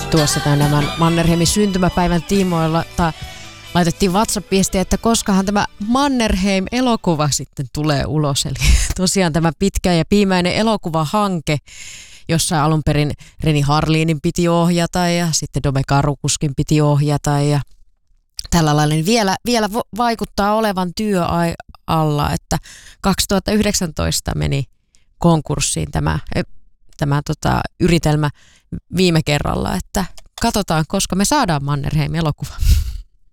tuossa tämän Mannerheimin syntymäpäivän tiimoilla laitettiin WhatsApp-viestiä, että koskahan tämä Mannerheim-elokuva sitten tulee ulos. Eli tosiaan tämä pitkä ja piimäinen elokuvahanke, jossa alun perin Reni Harlinin piti ohjata ja sitten Dome Karukuskin piti ohjata ja tällä lailla niin vielä vaikuttaa olevan työ alla, että 2019 meni konkurssiin tämä yritelmä viime kerralla, että katsotaan, koska me saadaan Mannerheim-elokuva.